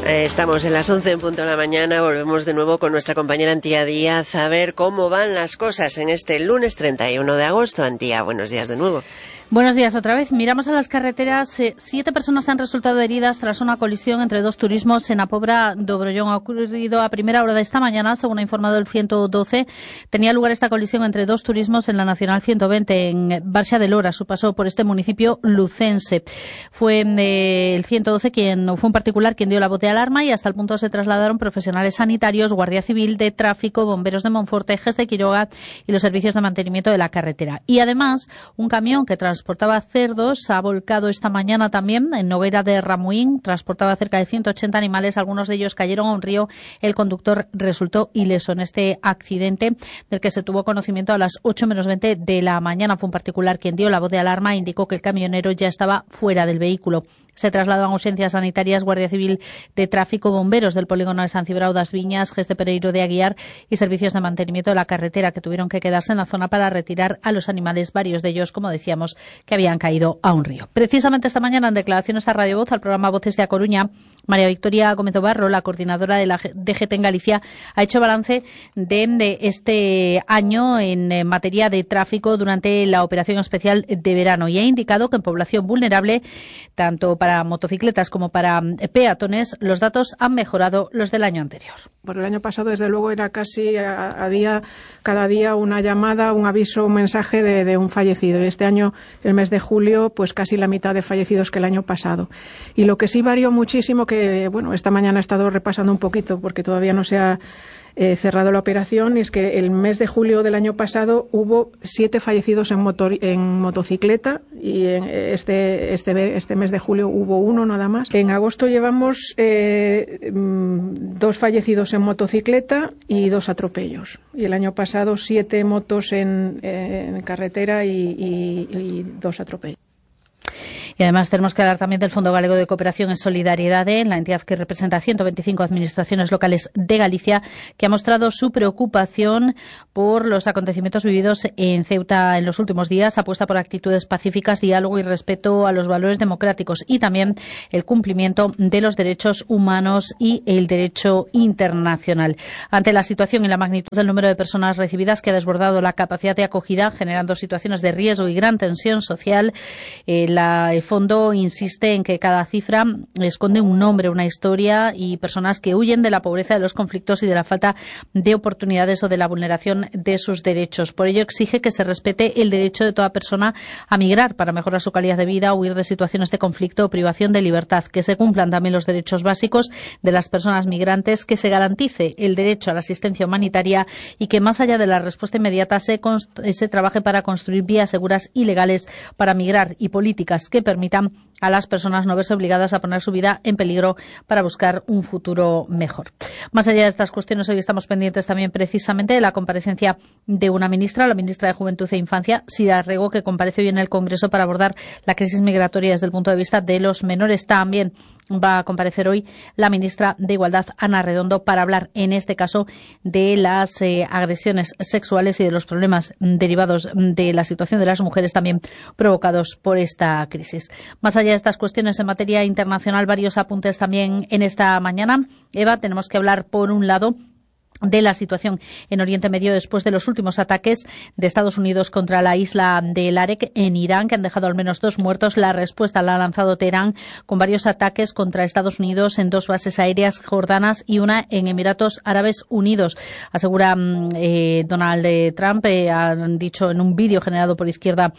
Estamos en las 11 en punto de la mañana, volvemos de nuevo con nuestra compañera Antía Díaz a ver cómo van las cosas en este lunes 31 de agosto. Antía, buenos días de nuevo. Buenos días otra vez. Miramos a las carreteras. 7 personas han resultado heridas tras una colisión entre dos turismos en Apobra d'Obrollón. Ha ocurrido a primera hora de esta mañana, según ha informado el 112. Tenía lugar esta colisión entre dos turismos en la Nacional 120, en Barxa de Lora, su paso por este municipio lucense. Fue el 112 fue un particular quien dio la voz de alarma y hasta el punto se trasladaron profesionales sanitarios, Guardia Civil, de Tráfico, bomberos de Monforte, GES de Quiroga y los servicios de mantenimiento de la carretera. Y además, un camión que transportaba cerdos ha volcado esta mañana también en Noguera de Ramuín. Transportaba cerca de 180 animales, algunos de ellos cayeron a un río. El conductor resultó ileso en este accidente del que se tuvo conocimiento a las 8 menos 20 de la mañana. Fue un particular quien dio la voz de alarma e indicó que el camionero ya estaba fuera del vehículo. Se trasladan urgencias sanitarias, Guardia Civil, de Tráfico, bomberos del polígono de San Cibrao das Viñas, GES de Pereiro de Aguiar y servicios de mantenimiento de la carretera, que tuvieron que quedarse en la zona para retirar a los animales, varios de ellos, como decíamos, que habían caído a un río. Precisamente esta mañana, en declaraciones a Radio Voz, al programa Voces de A Coruña, María Victoria Gómez Barro, la coordinadora de la DGT en Galicia, ha hecho balance de este año en materia de tráfico durante la operación especial de verano y ha indicado que en población vulnerable, tanto para motocicletas como para peatones, los datos han mejorado los del año anterior. Por el año pasado, desde luego, era casi cada día una llamada, un aviso, un mensaje de un fallecido. Y este año, el mes de julio, pues casi la mitad de fallecidos que el año pasado. Y lo que sí varió muchísimo, que bueno, esta mañana he estado repasando un poquito porque todavía no se ha cerrado la operación, es que el mes de julio del año pasado hubo 7 fallecidos en motocicleta y en este mes de julio hubo 1 nada más. En agosto llevamos 2 fallecidos en motocicleta y 2 atropellos. Y el año pasado 7 motos en carretera y 2 atropellos. Y además tenemos que hablar también del Fondo Galego de Cooperación en Solidaridad, la entidad que representa a 125 administraciones locales de Galicia, que ha mostrado su preocupación por los acontecimientos vividos en Ceuta en los últimos días. Apuesta por actitudes pacíficas, diálogo y respeto a los valores democráticos y también el cumplimiento de los derechos humanos y el derecho internacional. Ante la situación y la magnitud del número de personas recibidas que ha desbordado la capacidad de acogida, generando situaciones de riesgo y gran tensión social, el fondo insiste en que cada cifra esconde un nombre, una historia y personas que huyen de la pobreza, de los conflictos y de la falta de oportunidades o de la vulneración de sus derechos. Por ello exige que se respete el derecho de toda persona a migrar para mejorar su calidad de vida, huir de situaciones de conflicto o privación de libertad, que se cumplan también los derechos básicos de las personas migrantes, que se garantice el derecho a la asistencia humanitaria y que más allá de la respuesta inmediata se trabaje para construir vías seguras y legales para migrar y políticas que permitan a las personas no verse obligadas a poner su vida en peligro para buscar un futuro mejor. Más allá de estas cuestiones, hoy estamos pendientes también precisamente de la comparecencia de una ministra, la ministra de Juventud e Infancia, Sira Rego, que comparece hoy en el Congreso para abordar la crisis migratoria desde el punto de vista de los menores. También va a comparecer hoy la ministra de Igualdad, Ana Redondo, para hablar, en este caso, de las agresiones sexuales y de los problemas derivados de la situación de las mujeres también provocados por esta crisis. Más allá de estas cuestiones en materia internacional, varios apuntes también en esta mañana. Eva, tenemos que hablar, por un lado, de la situación en Oriente Medio después de los últimos ataques de Estados Unidos contra la isla de Larek en Irán, que han dejado al menos 2 muertos. La respuesta la ha lanzado Teherán con varios ataques contra Estados Unidos en 2 bases aéreas jordanas y una en Emiratos Árabes Unidos. Asegura Donald Trump, han dicho en un vídeo generado por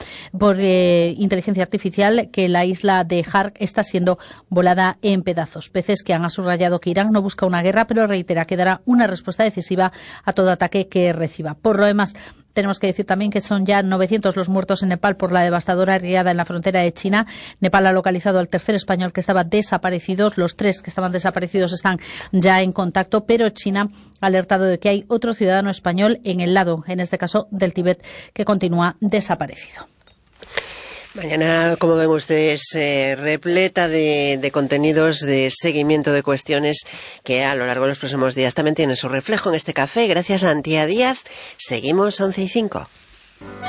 inteligencia artificial, que la isla de Hark está siendo volada en pedazos. Peces que han subrayado que Irán no busca una guerra, pero reitera que dará una respuesta decisiva a todo ataque que reciba. Por lo demás, tenemos que decir también que son ya 900 los muertos en Nepal por la devastadora riada en la frontera de China. Nepal ha localizado al tercer español que estaba desaparecido. Los 3 que estaban desaparecidos están ya en contacto, pero China ha alertado de que hay otro ciudadano español en el lado, en este caso del Tíbet, que continúa desaparecido. Mañana, como ven ustedes, repleta de contenidos, de seguimiento de cuestiones que a lo largo de los próximos días también tienen su reflejo en este café. Gracias a Antía Díaz. Seguimos 11:05.